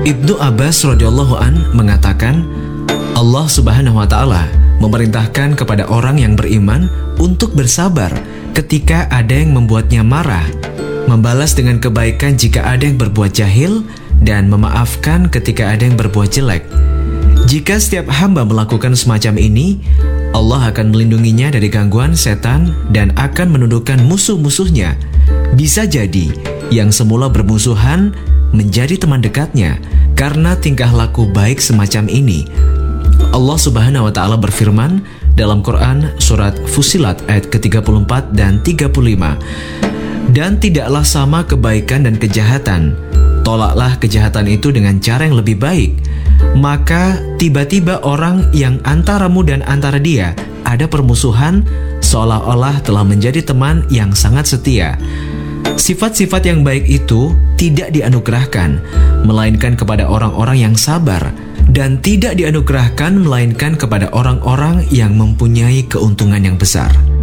Ibnu Abbas radhiyallahu an mengatakan, Allah Subhanahu wa taala memerintahkan kepada orang yang beriman untuk bersabar ketika ada yang membuatnya marah, membalas dengan kebaikan jika ada yang berbuat jahil, dan memaafkan ketika ada yang berbuat jelek. Jika setiap hamba melakukan semacam ini, Allah akan melindunginya dari gangguan setan dan akan menundukkan musuh-musuhnya. Bisa jadi yang semula bermusuhan menjadi teman dekatnya karena tingkah laku baik semacam ini. Allah Subhanahu wa taala berfirman dalam Quran surat Fussilat ayat ke-34 dan 35. Dan tidaklah sama kebaikan dan kejahatan. Tolaklah kejahatan itu dengan cara yang lebih baik. Maka tiba-tiba orang yang antaramu dan antara dia ada permusuhan seolah-olah telah menjadi teman yang sangat setia. Sifat-sifat yang baik itu tidak dianugerahkan, melainkan kepada orang-orang yang sabar, dan tidak dianugerahkan melainkan kepada orang-orang yang mempunyai keuntungan yang besar.